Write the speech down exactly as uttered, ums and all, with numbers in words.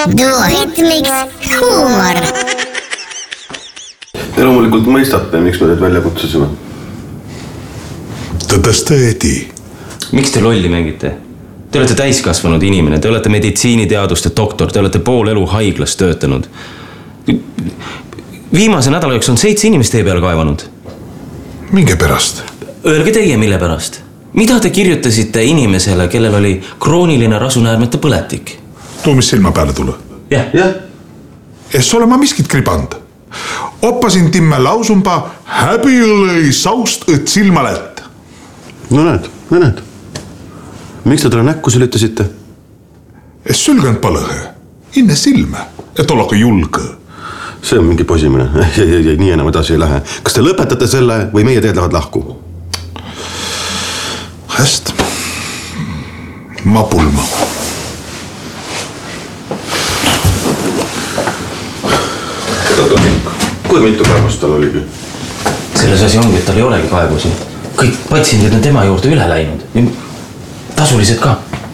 duoritmiks huumor. Te loomulikult mõistate, miks me teid välja kutsusime. Tõdõsteedi. Miks te lolli mängite? Te olete täiskasvanud inimene, te olete meditsiiniteaduste doktor, te olete pool elu haiglas töötanud. Viimase nädala jooksul on seitse inimest teie peale kaevanud. Minge pärast? Öelge teie, mille pärast. Mida te kirjutasite inimesele, kellel oli krooniline rasunäärmete põletik? Tuu, mis silma peale tule? Jah. Jah. Es ole ma miskit kriband. Oppasin timme lausumpa, häbi lõi saust õt silmalet. No näed, no näed. Miks te talle näkku sülitasite? Es sülgand palõhe. Inne silme, et olla ka julge. See on mingi posimine. Ei, ei, ei, nii enam edasi ei lähe. Kas te lõpetate selle või meie teed lähevad lahku? Häst. Ma pulma. Kui mitu kaebust tal oligi? Selles asi ongi, et tal ei olegi kaebusi. Kõik patsiendid on tema juurde üle läinud. Tasulised ka.